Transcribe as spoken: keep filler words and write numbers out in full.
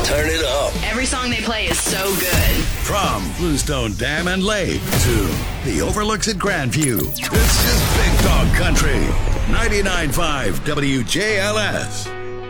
Turn it up. Every song they play is so good. From Bluestone Dam and Lake to the overlooks at Grandview, this is Big Dog Country. ninety-nine point five W J L S.